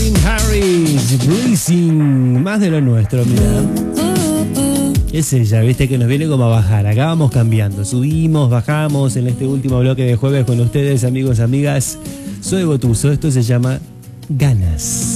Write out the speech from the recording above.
Calvin Harris, Breezing, más de lo nuestro, mira. Es ella, viste que nos viene como a bajar. Acá vamos cambiando, subimos, bajamos en este último bloque de jueves con ustedes, amigos, amigas. Soy Gotuso, esto se llama Ganas.